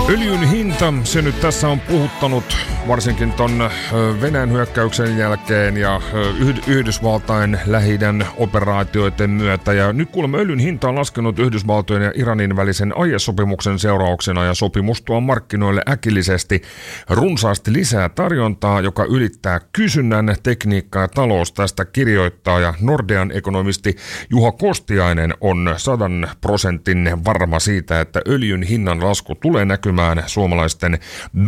Öljyn hinta, se nyt tässä on puhuttanut varsinkin ton Venäjän hyökkäyksen jälkeen ja Yhdysvaltain Lähi-idän operaatioiden myötä. Ja nyt kuulemma öljyn hinta on laskenut Yhdysvaltojen ja Iranin välisen aiesopimuksen seurauksena ja sopimus tuo markkinoille äkillisesti runsaasti lisää tarjontaa, joka ylittää kysynnän. Tekniikka ja talous tästä kirjoittaa ja Nordean ekonomisti Juha Kostiainen on 100% varma siitä, että öljyn hinnan lasku tulee näkymään suomalaisten